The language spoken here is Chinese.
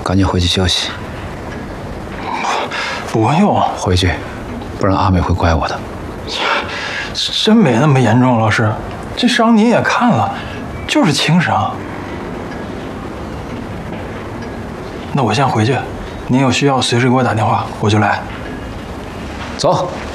赶紧回去休息。 不用， 回去，不然阿美会怪我的。 真没那么严重，老师，这伤您也看了，就是轻伤。那我先回去，您有需要随时给我打电话，我就来。 走。